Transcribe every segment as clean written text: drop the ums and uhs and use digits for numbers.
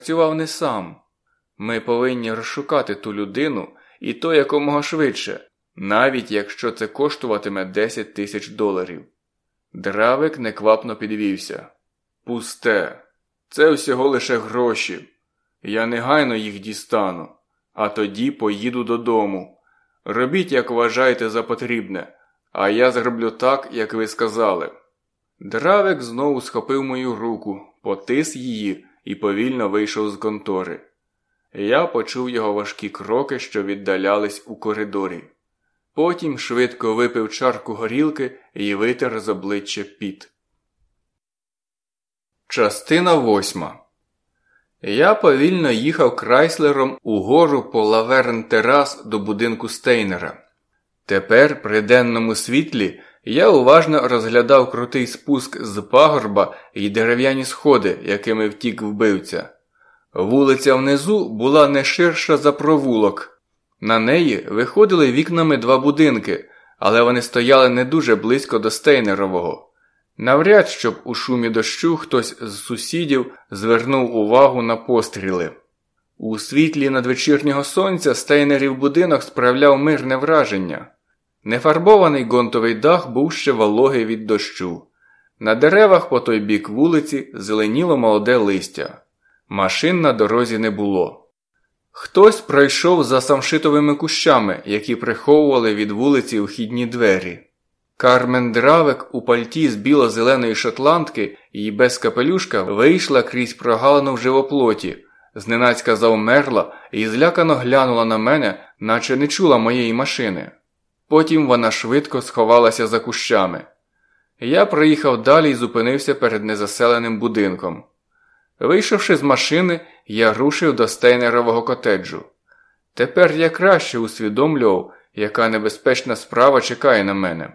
працював не сам. Ми повинні розшукати ту людину, і то якомога швидше, навіть якщо це коштуватиме $10,000. Дравик неквапно підвівся. Пусте. Це всього лише гроші. Я негайно їх дістану, а тоді поїду додому. Робіть, як вважаєте за потрібне, а я зроблю так, як ви сказали. Дравик знову схопив мою руку, потис її і повільно вийшов з контори. Я почув його важкі кроки, що віддалялись у коридорі. Потім швидко випив чарку горілки і витер з обличчя піт. Частина 8. Я повільно їхав Крайслером угору по Лаверн-терас до будинку Стейнера. Тепер при денному світлі я уважно розглядав крутий спуск з пагорба і дерев'яні сходи, якими втік вбивця. Вулиця внизу була не ширша за провулок. На неї виходили вікнами два будинки, але вони стояли не дуже близько до Стейнерового. Навряд, щоб у шумі дощу хтось з сусідів звернув увагу на постріли. У світлі надвечірнього сонця Стейнерів будинок справляв мирне враження. Нефарбований ґрунтовий дах був ще вологий від дощу. На деревах по той бік вулиці зеленіло молоде листя. Машин на дорозі не було. Хтось пройшов за самшитовими кущами, які приховували від вулиці вхідні двері. Кармен Дравик у пальті з біло-зеленої шотландки і без капелюшка вийшла крізь прогалину в живоплоті, зненацька завмерла і злякано глянула на мене, наче не чула моєї машини. Потім вона швидко сховалася за кущами. Я проїхав далі і зупинився перед незаселеним будинком. Вийшовши з машини, я рушив до Стейнерового котеджу. Тепер я краще усвідомлював, яка небезпечна справа чекає на мене.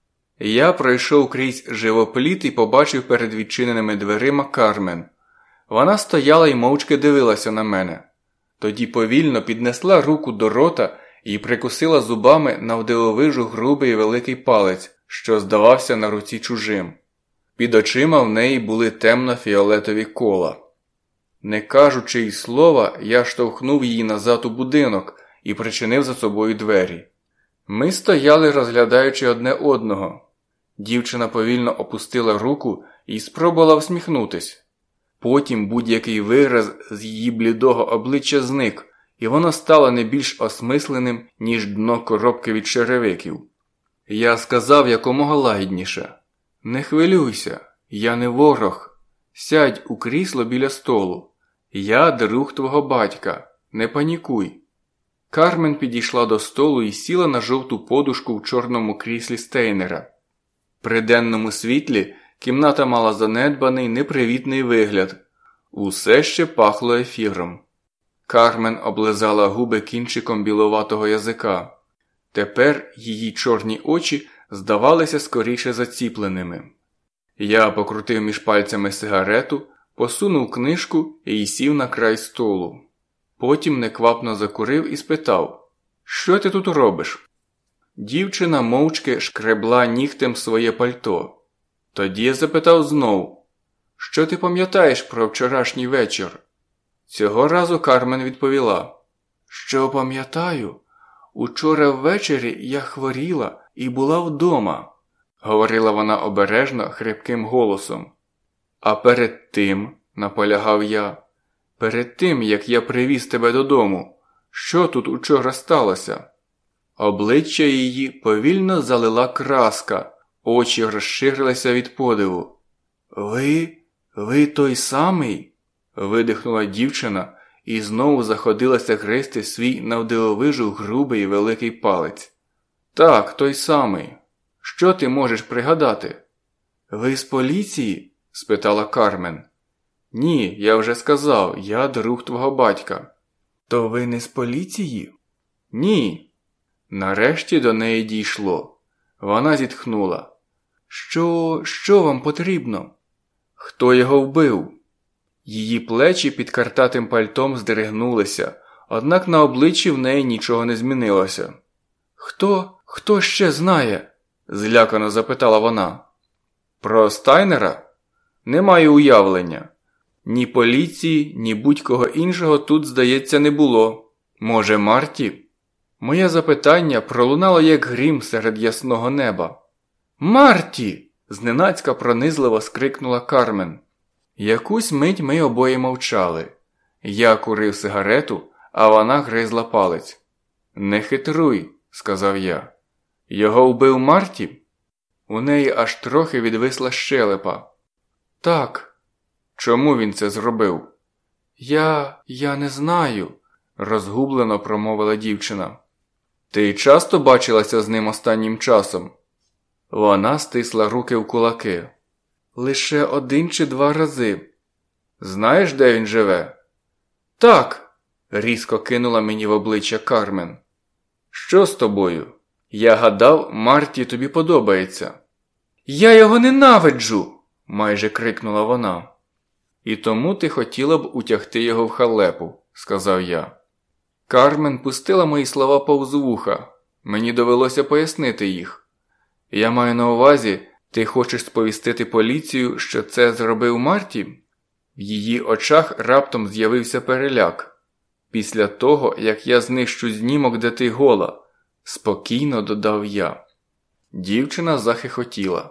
Я пройшов крізь живопліт і побачив перед відчиненими дверима Кармен. Вона стояла і мовчки дивилася на мене. Тоді повільно піднесла руку до рота і прикусила зубами навдивовижу грубий і великий палець, що здавався на руці чужим. Під очима в неї були темно-фіолетові кола. Не кажучи й слова, я штовхнув її назад у будинок і причинив за собою двері. Ми стояли, розглядаючи одне одного. Дівчина повільно опустила руку і спробувала всміхнутись. Потім будь-який вираз з її блідого обличчя зник, і воно стало не більш осмисленим, ніж дно коробки від черевиків. Я сказав якомога лагідніше: «Не хвилюйся, я не ворог. Сядь у крісло біля столу. Я друг твого батька. Не панікуй». Кармен підійшла до столу і сіла на жовту подушку в чорному кріслі Стейнера. При денному світлі кімната мала занедбаний, непривітний вигляд. Усе ще пахло ефіром. Кармен облизала губи кінчиком біловатого язика. Тепер її чорні очі здавалися скоріше заціпленими. Я покрутив між пальцями сигарету, посунув книжку і сів на край столу. Потім неквапно закурив і спитав: «Що ти тут робиш?» Дівчина мовчки шкребла нігтем своє пальто. Тоді я запитав знов: «Що ти пам'ятаєш про вчорашній вечір?» Цього разу Кармен відповіла: «Що пам'ятаю? Учора ввечері я хворіла і була вдома», – говорила вона обережно, хрипким голосом. «А перед тим», – наполягав я, – «перед тим, як я привіз тебе додому, що тут учора сталося?» Обличчя її повільно залила краска, очі розширилися від подиву. Ви той самий?» – видихнула дівчина і знову заходилася гризти свій навдивовижу грубий і великий палець. «Так, той самий. Що ти можеш пригадати?» «Ви з поліції?» – спитала Кармен. «Ні, я вже сказав, я друг твого батька». «То ви не з поліції?» «Ні». Нарешті до неї дійшло. Вона зітхнула. Що вам потрібно?» «Хто його вбив?» Її плечі під картатим пальтом здригнулися, однак на обличчі в неї нічого не змінилося. «Хто ще знає?» – злякано запитала вона. «Про Стайнера? Не маю уявлення. Ні поліції, ні будь-кого іншого тут, здається, не було. Може, Марті? Моє запитання пролунало, як грім серед ясного неба. «Марті!» – зненацька пронизливо скрикнула Кармен. Якусь мить ми обоє мовчали. Я курив сигарету, а вона гризла палець. «Не хитруй», – сказав я. «Його вбив Марті?» У неї аж трохи відвисла щелепа. «Так». «Чому він це зробив?» Я не знаю», – розгублено промовила дівчина. «Ти часто бачилася з ним останнім часом?» Вона стисла руки в кулаки. «Лише 1 чи 2 рази». «Знаєш, де він живе?» «Так», – різко кинула мені в обличчя Кармен. «Що з тобою? Я гадав, Марті тобі подобається». «Я його ненавиджу!» – майже крикнула вона. «І тому ти хотіла б утягти його в халепу», – сказав я. Кармен пустила мої слова повз вуха. Мені довелося пояснити їх. «Я маю на увазі, ти хочеш сповістити поліцію, що це зробив Марті?» В її очах раптом з'явився переляк. «Після того, як я знищу знімок, де ти гола», – спокійно додав я. Дівчина захихотіла.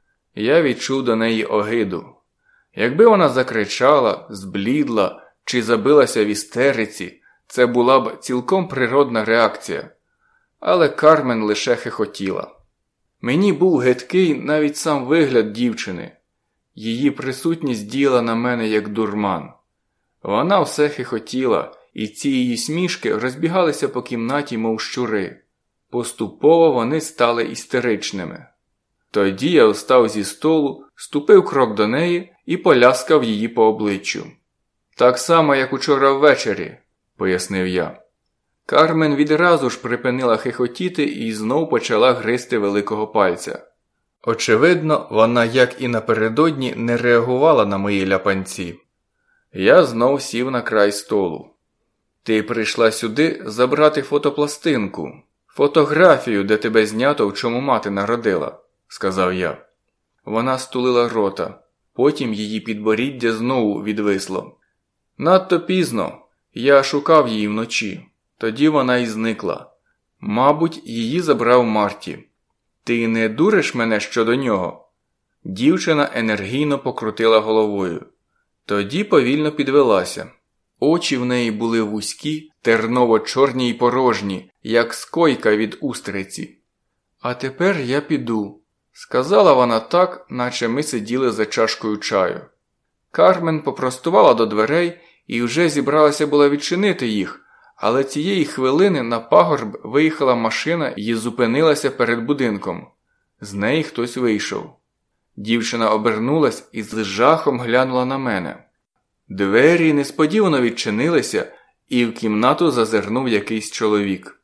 Я відчув до неї огиду. Якби вона закричала, зблідла чи забилася в істериці, це була б цілком природна реакція. Але Кармен лише хихотіла. Мені був гидкий навіть сам вигляд дівчини. Її присутність діяла на мене як дурман. Вона все хихотіла, і ці її смішки розбігалися по кімнаті, мов щури. Поступово вони стали істеричними. Тоді я встав зі столу, ступив крок до неї і поляскав її по обличчю. «Так само, як учора ввечері», – пояснив я. Кармен відразу ж припинила хихотіти і знов почала гризти великого пальця. Очевидно, вона, як і напередодні, не реагувала на мої ляпанці. Я знов сів на край столу. «Ти прийшла сюди забрати фотопластинку, фотографію, де тебе знято, в чому мати народила», – сказав я. Вона стулила рота, потім її підборіддя знову відвисло. «Надто пізно. Я шукав її вночі. Тоді вона і зникла. Мабуть, її забрав Марті. Ти не дуриш мене щодо нього?» Дівчина енергійно покрутила головою. Тоді повільно підвелася. Очі в неї були вузькі, терново-чорні й порожні, як скойка від устриці. «А тепер я піду», – сказала вона так, наче ми сиділи за чашкою чаю. Кармен попростувала до дверей і вже зібралася була відчинити їх, але цієї хвилини на пагорб виїхала машина і зупинилася перед будинком. З неї хтось вийшов. Дівчина обернулась і з жахом глянула на мене. Двері несподівано відчинилися, і в кімнату зазирнув якийсь чоловік.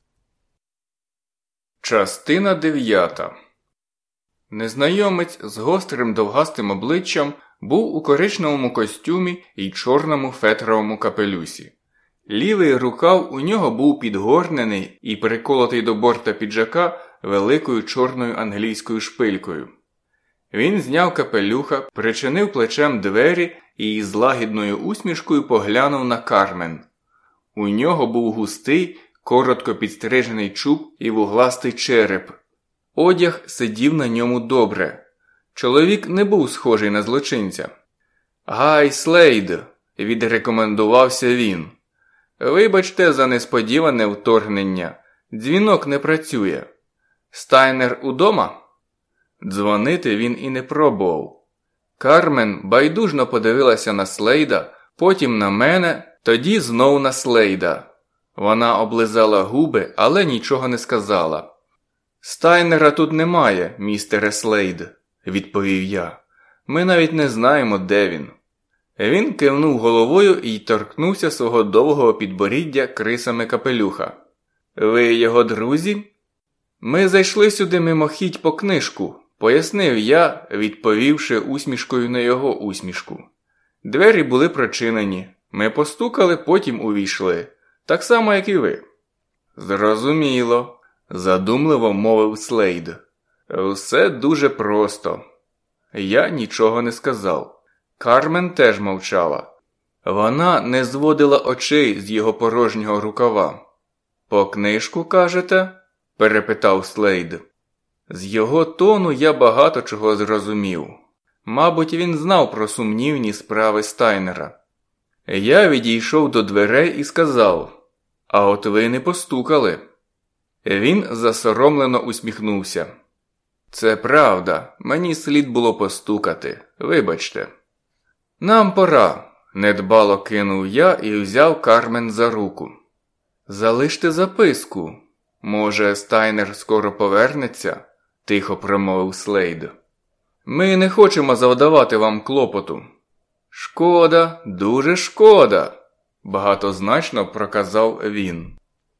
Частина 9. Незнайомець з гострим довгастим обличчям був у коричневому костюмі і чорному фетровому капелюсі. Лівий рукав у нього був підгорнений і приколотий до борта піджака великою чорною англійською шпилькою. Він зняв капелюха, причинив плечем двері і з лагідною усмішкою поглянув на Кармен. У нього був густий, коротко підстрижений чуб і вугластий череп. Одяг сидів на ньому добре. Чоловік не був схожий на злочинця. «Гай Слейд», – відрекомендувався він. «Вибачте за несподіване вторгнення. Дзвінок не працює. Стайнер удома?» Дзвонити він і не пробував. Кармен байдужно подивилася на Слейда, потім на мене, тоді знов на Слейда. Вона облизала губи, але нічого не сказала. «Стайнера тут немає, містере Слейд», – відповів я. «Ми навіть не знаємо, де він». Він кивнув головою і торкнувся свого довгого підборіддя крисами капелюха. «Ви його друзі?» «Ми зайшли сюди мимохідь по книжку», – пояснив я, відповівши усмішкою на його усмішку. Двері були прочинені. Ми постукали, потім увійшли. Так само, як і ви. «Зрозуміло», – задумливо мовив Слейд. «Все дуже просто». Я нічого не сказав. Кармен теж мовчала. Вона не зводила очей з його порожнього рукава. «По книжку, кажете?» – перепитав Слейд. З його тону я багато чого зрозумів. Мабуть, він знав про сумнівні справи Стайнера. Я відійшов до дверей і сказав: «А от ви не постукали». Він засоромлено усміхнувся. «Це правда, мені слід було постукати, вибачте». «Нам пора», – недбало кинув я і взяв Кармен за руку. «Залиште записку. Може, Стайнер скоро повернеться?» – тихо промовив Слейд. «Ми не хочемо завдавати вам клопоту». «Шкода, дуже шкода», – багатозначно проказав він.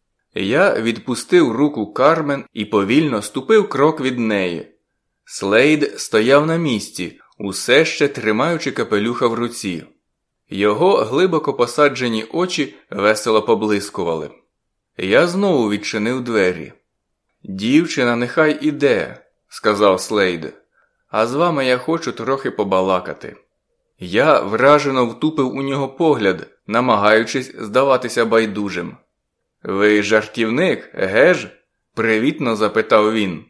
Я відпустив руку Кармен і повільно ступив крок від неї. Слейд стояв на місці, усе ще тримаючи капелюха в руці. Його глибоко посаджені очі весело поблискували. Я знову відчинив двері. «Дівчина нехай іде», – сказав Слейд. «А з вами я хочу трохи побалакати». Я вражено втупив у нього погляд, намагаючись здаватися байдужим. «Ви жартівник, еге ж?» – привітно запитав він.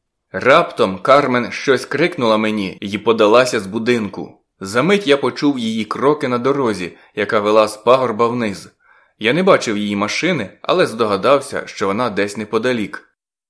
Раптом Кармен щось крикнула мені і подалася з будинку. Замить я почув її кроки на дорозі, яка вела з пагорба вниз. Я не бачив її машини, але здогадався, що вона десь неподалік.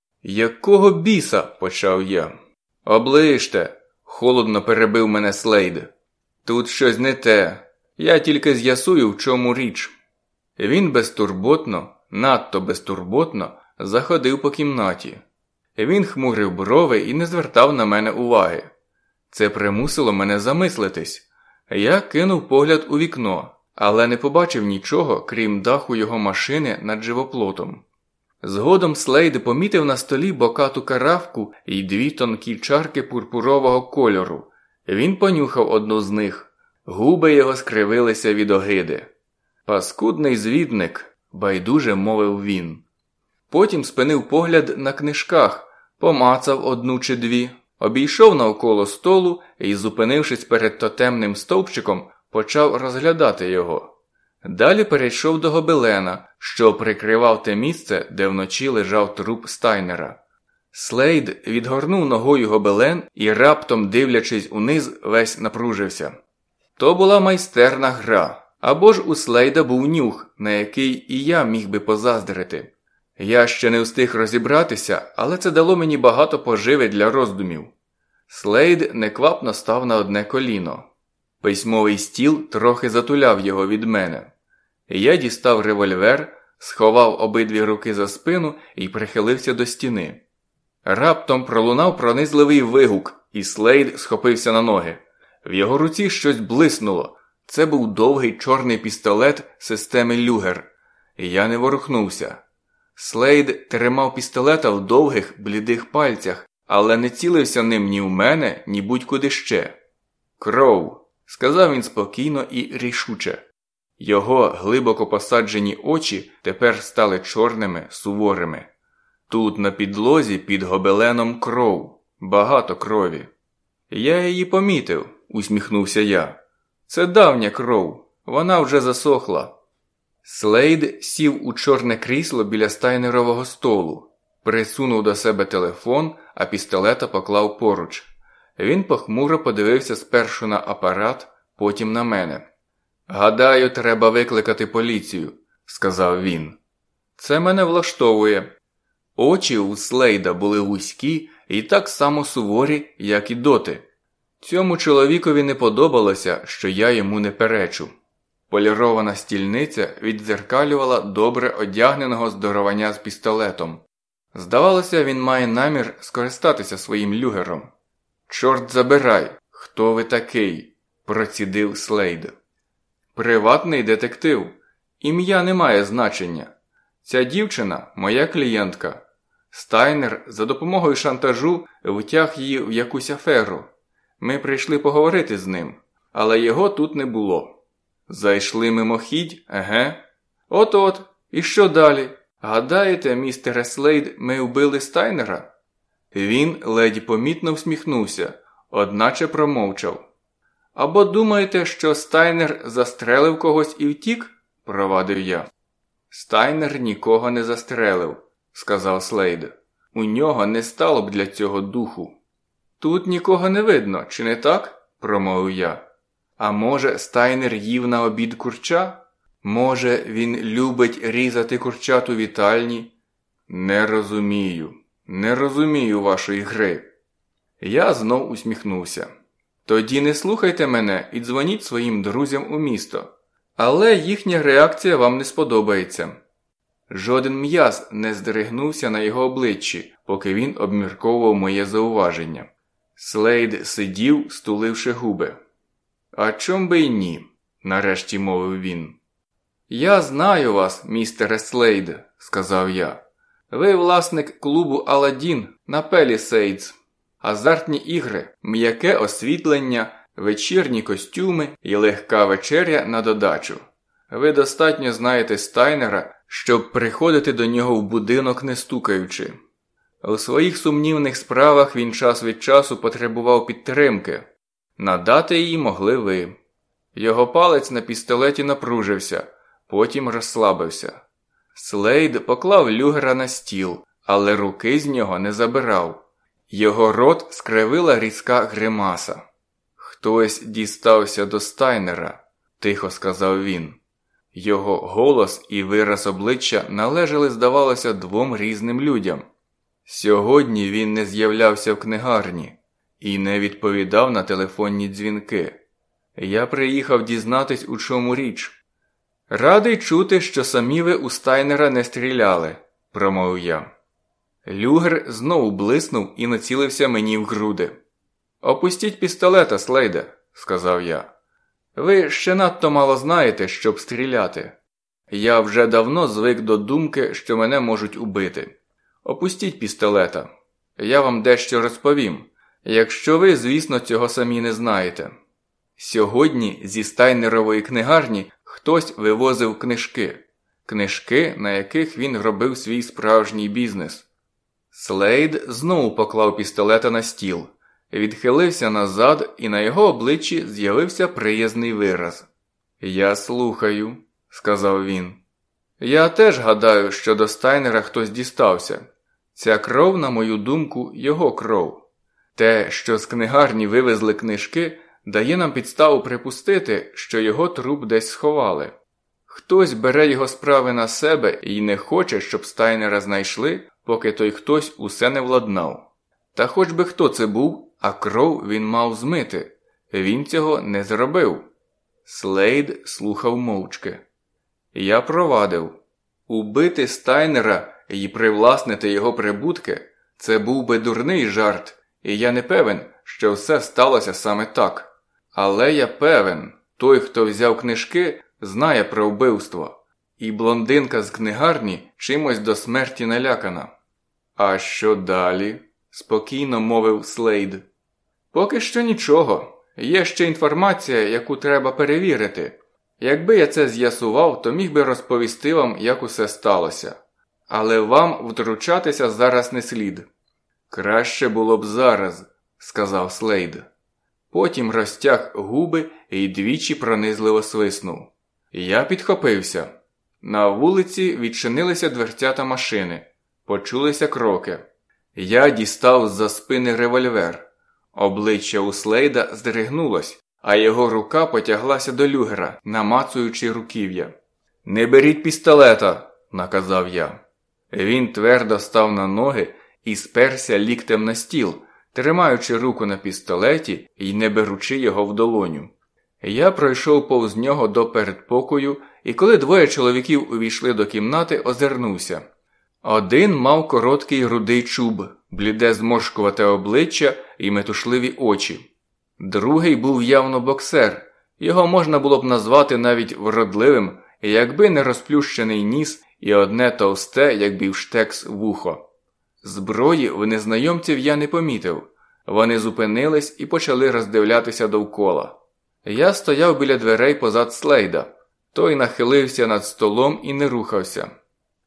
«Якого біса?» – почав я. «Оближте!» – холодно перебив мене Слейд. «Тут щось не те. Я тільки з'ясую, в чому річ». Він безтурботно, надто безтурботно, заходив по кімнаті. Він хмурив брови і не звертав на мене уваги. Це примусило мене замислитись. Я кинув погляд у вікно, але не побачив нічого, крім даху його машини над живоплотом. Згодом Слейд помітив на столі бокату каравку і 2 тонкі чарки пурпурового кольору. Він понюхав одну з них. Губи його скривилися від огиди. «Паскудний звідник», – байдуже мовив він. Потім спинив погляд на книжках, помацав 1 чи 2, обійшов навколо столу і, зупинившись перед тотемним стовпчиком, почав розглядати його. Далі перейшов до гобелена, що прикривав те місце, де вночі лежав труп Стайнера. Слейд відгорнув ногою гобелен і, раптом дивлячись униз, весь напружився. То була майстерна гра, або ж у Слейда був нюх, на який і я міг би позаздрити. Я ще не встиг розібратися, але це дало мені багато поживи для роздумів. Слейд неквапно став на одне коліно. Письмовий стіл трохи затуляв його від мене. Я дістав револьвер, сховав обидві руки за спину і прихилився до стіни. Раптом пролунав пронизливий вигук, і Слейд схопився на ноги. В його руці щось блиснуло. Це був довгий чорний пістолет системи Люгер. Я не ворухнувся. Слейд тримав пістолета в довгих, блідих пальцях, але не цілився ним ні в мене, ні будь-куди ще. «Кроу», – сказав він спокійно і рішуче. Його глибоко посаджені очі тепер стали чорними, суворими. Тут на підлозі під гобеленом кров, багато крові. «Я її помітив», – усміхнувся я. «Це давня кров, вона вже засохла». Слейд сів у чорне крісло біля Стайнерового столу, присунув до себе телефон, а пістолета поклав поруч. Він похмуро подивився спершу на апарат, потім на мене. «Гадаю, треба викликати поліцію», – сказав він. «Це мене влаштовує». Очі у Слейда були вузькі і так само суворі, як і доти. Цьому чоловікові не подобалося, що я йому не перечу. Полірована стільниця віддзеркалювала добре одягненого здоровання з пістолетом. Здавалося, він має намір скористатися своїм люгером. «Чорт забирай, хто ви такий?» – процідив Слейд. «Приватний детектив. Ім'я не має значення. Ця дівчина – моя клієнтка. Стайнер за допомогою шантажу втяг її в якусь аферу. Ми прийшли поговорити з ним, але його тут не було. Зайшли мимохідь, еге? От-от, і що далі? Гадаєте, містере Слейд, ми вбили Стайнера?» Він ледь помітно всміхнувся, одначе промовчав. Або думаєте, що Стайнер застрелив когось і втік? Провадив я. Стайнер нікого не застрелив, сказав Слейд. У нього не стало б для цього духу. Тут нікого не видно, чи не так? Промовив я. А може, Стайнер їв на обід курча? Може, він любить різати курчат у вітальні? Не розумію вашої гри. Я знов усміхнувся. Тоді не слухайте мене і дзвоніть своїм друзям у місто. Але їхня реакція вам не сподобається. Жоден м'яз не здригнувся на його обличчі, поки він обмірковував моє зауваження. Слейд сидів, стуливши губи. «А чом би й ні?» – нарешті мовив він. «Я знаю вас, містере Слейд», – сказав я. «Ви власник клубу Аладдін на Пелісейдс. Азартні ігри, м'яке освітлення, вечірні костюми і легка вечеря на додачу. Ви достатньо знаєте Стайнера, щоб приходити до нього в будинок не стукаючи. У своїх сумнівних справах він час від часу потребував підтримки. Надати її могли ви». Його палець на пістолеті напружився, потім розслабився. Слейд поклав люгера на стіл, але руки з нього не забирав. Його рот скривила різка гримаса. «Хтось дістався до Стайнера», – тихо сказав він. Його голос і вираз обличчя належали, здавалося, двом різним людям. Сьогодні він не з'являвся в книгарні і не відповідав на телефонні дзвінки. Я приїхав дізнатись, у чому річ. «Радий чути, що самі ви у Стайнера не стріляли», – промовив я. Люгер знову блиснув і націлився мені в груди. «Опустіть пістолета, Слейде», – сказав я. «Ви ще надто мало знаєте, щоб стріляти. Я вже давно звик до думки, що мене можуть убити. Опустіть пістолета. Я вам дещо розповім, якщо ви, звісно, цього самі не знаєте. Сьогодні зі Стайнерової книгарні хтось вивозив книжки. Книжки, на яких він робив свій справжній бізнес». Слейд знову поклав пістолета на стіл, відхилився назад, і на його обличчі з'явився приязний вираз. «Я слухаю», – сказав він. «Я теж гадаю, що до Стайнера хтось дістався. Ця кров, на мою думку, його кров. Те, що з книгарні вивезли книжки, дає нам підставу припустити, що його труп десь сховали. Хтось бере його справи на себе і не хоче, щоб Стайнера знайшли, поки той хтось усе не владнав. Та хоч би хто це був, а кров він мав змити. Він цього не зробив». Слейд слухав мовчки. Я провадив. Убити Стайнера і привласнити його прибутки – це був би дурний жарт, і я не певен, що все сталося саме так. Але я певен, той, хто взяв книжки, знає про вбивство. І блондинка з книгарні чимось до смерті налякана. «А що далі?» – спокійно мовив Слейд. «Поки що нічого. Є ще інформація, яку треба перевірити. Якби я це з'ясував, то міг би розповісти вам, як усе сталося. Але вам втручатися зараз не слід». «Краще було б зараз», – сказав Слейд. Потім розтяг губи і двічі пронизливо свиснув. Я підхопився. На вулиці відчинилися дверцята машини. Почулися кроки. Я дістав з-за спини револьвер. Обличчя у Слейда здригнулось, а його рука потяглася до люгера, намацуючи руків'я. «Не беріть пістолета», – наказав я. Він твердо став на ноги і сперся ліктем на стіл, тримаючи руку на пістолеті і не беручи його в долоню. Я пройшов повз нього до передпокою, і коли двоє чоловіків увійшли до кімнати, озирнувся. Один мав короткий рудий чуб, бліде зморшкувате обличчя і метушливі очі. Другий був явно боксер, його можна було б назвати навіть вродливим, якби не розплющений ніс і одне товсте, як бівштекс, вухо. Зброї в незнайомців я не помітив. Вони зупинились і почали роздивлятися довкола. Я стояв біля дверей позад Слейда. Той нахилився над столом і не рухався.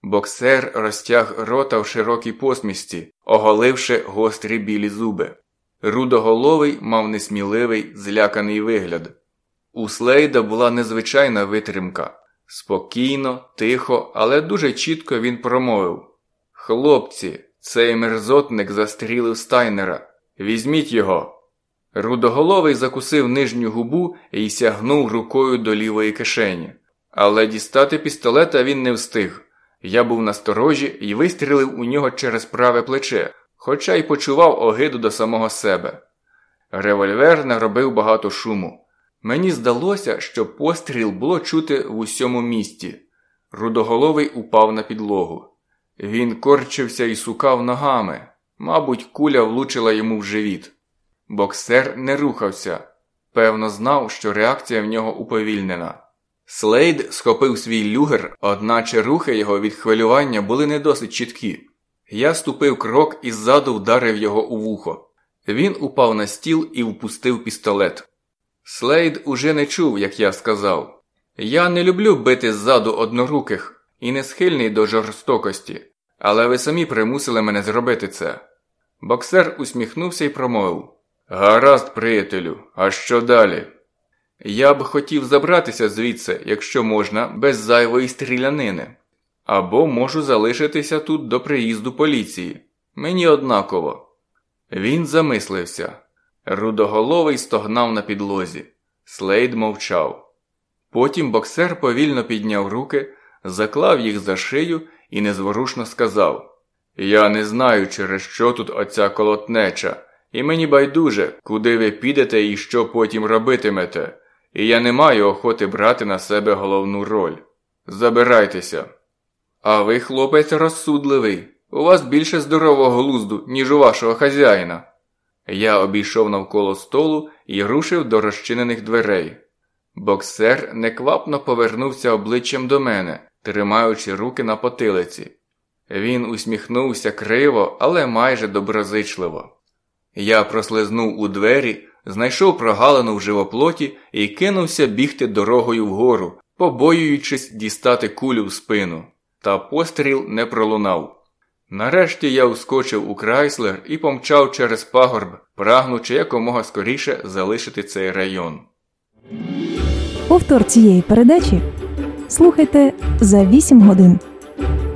Боксер розтяг рота в широкій посмішці, оголивши гострі білі зуби. Рудоголовий мав несміливий, зляканий вигляд. У Слейда була незвичайна витримка. Спокійно, тихо, але дуже чітко він промовив: «Хлопці, цей мерзотник застрілив Стайнера. Візьміть його». Рудоголовий закусив нижню губу і сягнув рукою до лівої кишені. Але дістати пістолета він не встиг. Я був насторожі і вистрілив у нього через праве плече, хоча й почував огиду до самого себе. Револьвер наробив багато шуму. Мені здалося, що постріл було чути в усьому місті. Рудоголовий упав на підлогу. Він корчився і сукав ногами. Мабуть, куля влучила йому в живіт. Боксер не рухався. Певно, знав, що реакція в нього уповільнена. Слейд схопив свій люгер, одначе рухи його від хвилювання були не досить чіткі. Я ступив крок і ззаду вдарив його у вухо. Він упав на стіл і впустив пістолет. Слейд уже не чув, як я сказав. Я не люблю бити ззаду одноруких і не схильний до жорстокості, але ви самі примусили мене зробити це. Боксер усміхнувся і промовив: «Гаразд, приятелю, а що далі?» «Я б хотів забратися звідси, якщо можна, без зайвої стрілянини. Або можу залишитися тут до приїзду поліції. Мені однаково». Він замислився. Рудоголовий стогнав на підлозі. Слейд мовчав. Потім боксер повільно підняв руки, заклав їх за шию і незворушно сказав: «Я не знаю, через що тут оця колотнеча, і мені байдуже, куди ви підете і що потім робитимете, і я не маю охоти брати на себе головну роль. Забирайтеся». «А ви, хлопець, розсудливий. У вас більше здорового глузду, ніж у вашого хазяїна». Я обійшов навколо столу і рушив до розчинених дверей. Боксер неквапно повернувся обличчям до мене, тримаючи руки на потилиці. Він усміхнувся криво, але майже доброзичливо. Я прослизнув у двері, знайшов прогалину в живоплоті і кинувся бігти дорогою вгору, побоюючись дістати кулю в спину. Та постріл не пролунав. Нарешті я вскочив у Крайслер і помчав через пагорб, прагнучи якомога скоріше залишити цей район. Повтор цієї передачі слухайте за 8 годин.